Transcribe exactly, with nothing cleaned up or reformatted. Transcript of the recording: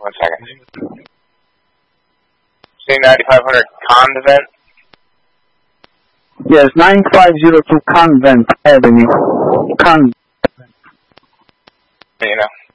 one second. C ninety-five hundred Convent? Yes, nine five zero two Convent Avenue. Convent. You know.